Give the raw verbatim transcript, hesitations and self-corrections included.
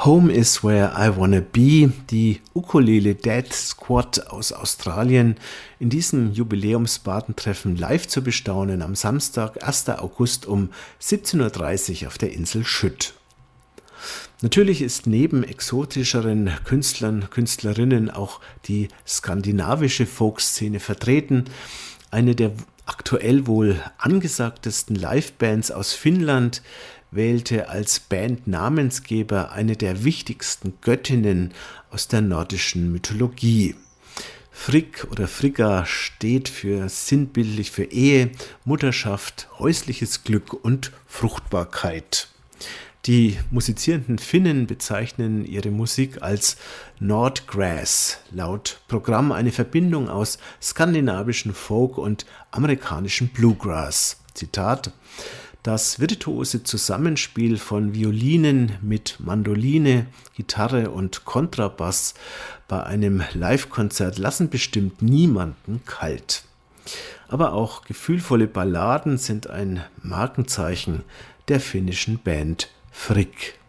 Home is where I wanna be, die Ukulele Dead Squad aus Australien, in diesem Jubiläumsbadentreffen live zu bestaunen am Samstag, ersten August um siebzehn Uhr dreißig auf der Insel Schütt. Natürlich ist neben exotischeren Künstlern, Künstlerinnen auch die skandinavische Folkszene vertreten. Eine der aktuell wohl angesagtesten Livebands aus Finnland wählte als Bandnamensgeber eine der wichtigsten Göttinnen aus der nordischen Mythologie. Frigg oder Frigga steht für sinnbildlich für Ehe, Mutterschaft, häusliches Glück und Fruchtbarkeit. Die musizierenden Finnen bezeichnen ihre Musik als Nordgrass, laut Programm eine Verbindung aus skandinavischen Folk und amerikanischem Bluegrass. Zitat: Das virtuose Zusammenspiel von Violinen mit Mandoline, Gitarre und Kontrabass bei einem Live-Konzert lassen bestimmt niemanden kalt. Aber auch gefühlvolle Balladen sind ein Markenzeichen der finnischen Band Frigg.